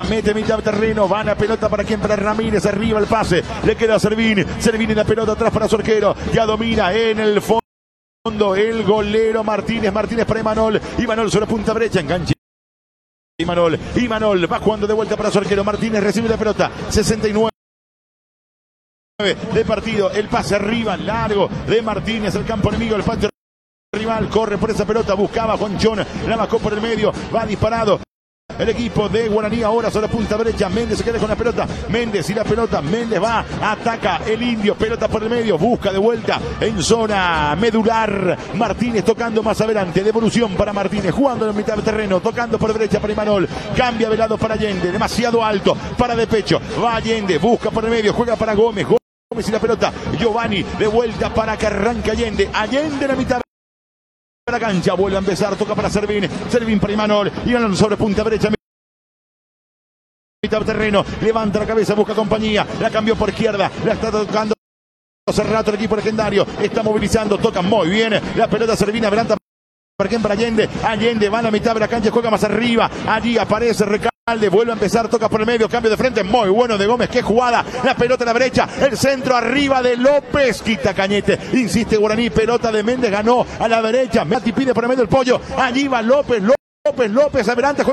mete mitad terreno, va la pelota para quien, para Ramírez, arriba el pase, le queda a Servín en la pelota atrás para su arquero, ya domina en el fondo el golero Martínez para Imanol sobre punta derecha, enganche Imanol va jugando de vuelta para su arquero, Martínez recibe la pelota, 69 de partido, el pase arriba, largo de Martínez, el campo enemigo, el patio rival, corre por esa pelota, buscaba Juanchón, la bajó por el medio, va disparado el equipo de Guaraní ahora sobre la punta derecha, Méndez se queda con la pelota, Méndez y la pelota, Méndez va, ataca el indio, pelota por el medio, busca de vuelta en zona medular, Martínez tocando más adelante, devolución para Martínez, jugando en la mitad del terreno, tocando por derecha para Imanol, cambia de lado para Allende, demasiado alto, para de pecho, va Allende, busca por el medio, juega para Gómez y la pelota, Giovanni de vuelta para que arranque Allende en la mitad de la cancha, vuelve a empezar, toca para Servín para Imanol sobre punta derecha, mitad terreno, levanta la cabeza, busca compañía, la cambió por izquierda, la está tocando hace rato el equipo legendario, está movilizando, toca muy bien, la pelota Servín, adelanta para Allende va a la mitad de la cancha, juega más arriba, allí aparece Recalde, vuelve a empezar, toca por el medio, cambio de frente, muy bueno de Gómez, qué jugada, la pelota a la derecha, el centro arriba de López, quita Cañete, insiste Guaraní, pelota de Méndez, ganó a la derecha, Mati pide por el medio el pollo, allí va López, adelante.